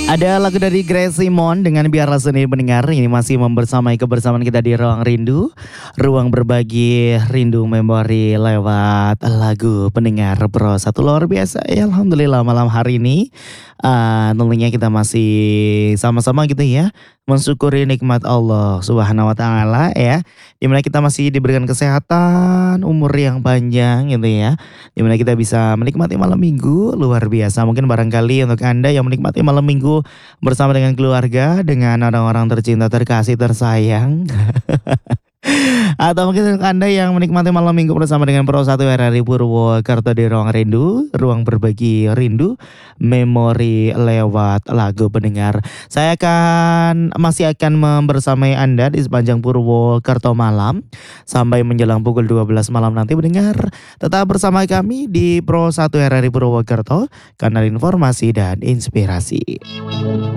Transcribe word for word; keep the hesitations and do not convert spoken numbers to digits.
Ada lagu dari Grace Simon dengan Biarlah Seni Pendengar. Ini masih membersamai kebersamaan kita di Ruang Rindu. Ruang berbagi rindu memori lewat lagu pendengar Bro. Satu luar biasa ya, Alhamdulillah malam hari ini. Uh, tentunya kita masih sama-sama gitu ya. Mensyukuri nikmat Allah subhanahu wa ta'ala ya. Dimana kita masih diberikan kesehatan, umur yang panjang gitu ya. Dimana kita bisa menikmati malam minggu luar biasa. Mungkin barangkali untuk Anda yang menikmati malam minggu bersama dengan keluarga, dengan orang-orang tercinta, terkasih, tersayang. Atau mungkin untuk Anda yang menikmati malam minggu bersama dengan Pro satu R R I Purwokerto di Ruang Rindu, ruang berbagi rindu, memori lewat lagu pendengar. Saya akan masih akan membersamai Anda di sepanjang Purwokerto malam sampai menjelang pukul dua belas malam nanti pendengar. Tetap bersama kami di Pro satu R R I Purwokerto, kanal informasi dan inspirasi.